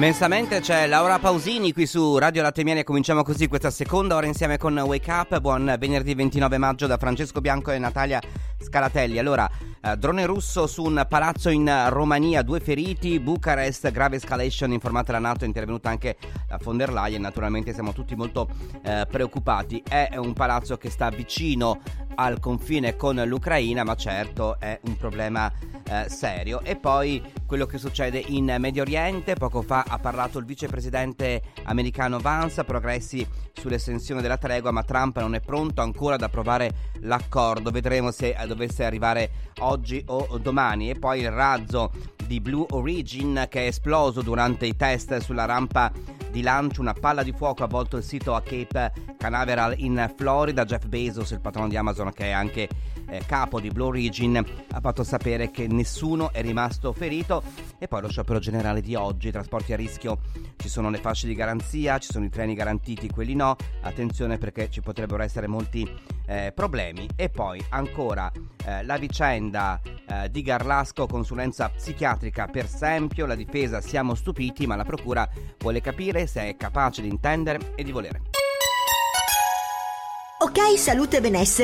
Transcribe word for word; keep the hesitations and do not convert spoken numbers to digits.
Immensamente c'è Laura Pausini qui su Radio Latte Miele. Cominciamo così questa seconda ora insieme con Wake Up. Buon venerdì ventinove maggio da Francesco Bianco e Natalia Scalatelli. Allora, eh, drone russo su un palazzo in Romania, due feriti, Bucarest, grave escalation, informata la NATO, è intervenuta anche la von der Leyen. Naturalmente siamo tutti molto eh, preoccupati. È un palazzo che sta vicino al confine con l'Ucraina, ma certo è un problema eh, serio. E poi quello che succede in Medio Oriente. Poco fa ha parlato il vicepresidente americano Vance, progressi sull'estensione della tregua, ma Trump non è pronto ancora ad approvare l'accordo. Vedremo se dovesse arrivare oggi o domani. E poi il razzo di Blue Origin che è esploso durante i test sulla rampa di lancio, una palla di fuoco ha avvolto il sito a Cape Canaveral in Florida. Jeff Bezos, il patrono di Amazon, che è anche eh, capo di Blue Origin, ha fatto sapere che nessuno è rimasto ferito. E poi lo sciopero generale di oggi, trasporti a rischio, ci sono le fasce di garanzia, ci sono i treni garantiti, quelli no, attenzione perché ci potrebbero essere molti eh, problemi. E poi ancora eh, la vicenda eh, di Garlasco, consulenza psichiatrica per Sempio, la difesa siamo stupiti, ma la procura vuole capire se è capace di intendere e di volere. Ok, salute e benessere.